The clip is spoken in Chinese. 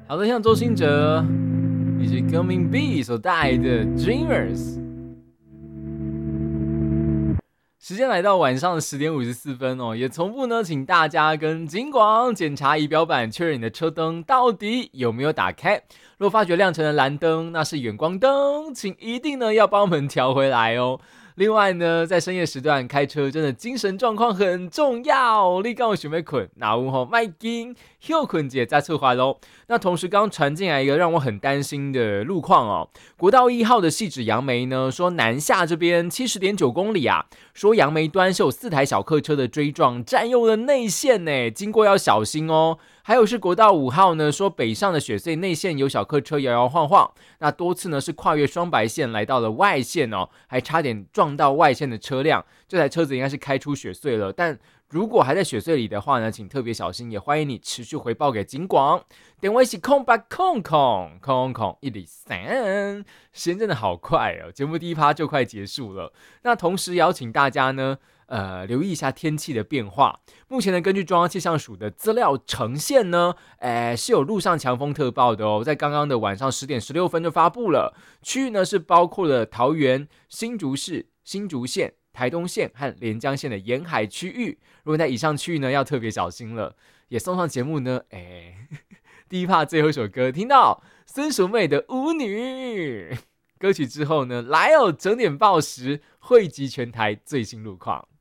好的，像周兴哲以及歌名 B 所带来的 Dreamers。时间来到晚上的10:54哦，也从不呢，请大家跟警广检查仪表板，确认你的车灯到底有没有打开。若发觉亮成了蓝灯，那是远光灯，请一定呢要帮我们调回来哦。另外呢，在深夜时段开车，真的精神状况很重要。你刚有想要困，那有吼麦紧休困姐再出来喽。那同时，刚刚传进来一个让我很担心的路况哦。国道1号的汐止杨梅呢，说南下这边70.9公里啊，说杨梅端是有4台小客车的追撞，占用了内线呢，经过要小心哦。还有是国道5号呢，说北上的雪隧内线有小客车摇摇晃晃，那多次呢是跨越双白线来到了外线哦，还差点撞到外线的车辆，这台车子应该是开出雪隧了，但如果还在雪隧里的话呢，请特别小心，也欢迎你持续回报给警广。电话是0800-103，时间真的好快哦，节目第一趴就快结束了。那同时邀请大家呢，留意一下天气的变化。目前呢，根据中央气象署的资料呈现呢，是有陆上强风特报的哦，在刚刚的晚上10:16就发布了。区域呢是包括了桃园、新竹市、新竹县、台东县和连江县的沿海区域。如果在以上区域呢，要特别小心了。也送上节目呢，第一趴最后一首歌，听到孙淑妹的《舞女》歌曲之后呢，来整点报时汇集全台最新路况。